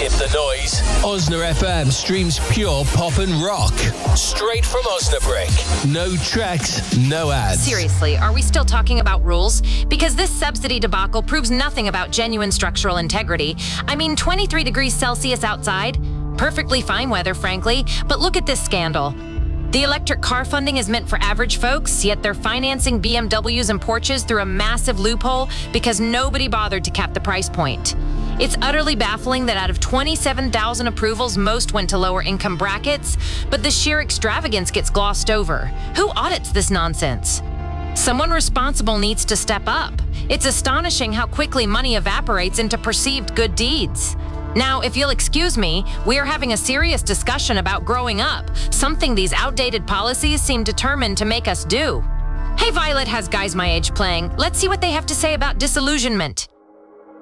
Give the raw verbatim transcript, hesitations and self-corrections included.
Skip the noise. Osna F M streams pure pop and rock. Straight from Osnabrick. No tracks, no ads. Seriously, are we still talking about rules? Because this subsidy debacle proves nothing about genuine structural integrity. I mean, twenty-three degrees Celsius outside? Perfectly fine weather, frankly. But look at this scandal. The electric car funding is meant for average folks, yet they're financing B M Ws and Porsches through a massive loophole because nobody bothered to cap the price point. It's utterly baffling that out of twenty-seven thousand approvals, most went to lower income brackets, but the sheer extravagance gets glossed over. Who audits this nonsense? Someone responsible needs to step up. It's astonishing how quickly money evaporates into perceived good deeds. Now, if you'll excuse me, we are having a serious discussion about growing up, something these outdated policies seem determined to make us do. Hey, Violet has guys my age playing. Let's see what they have to say about disillusionment.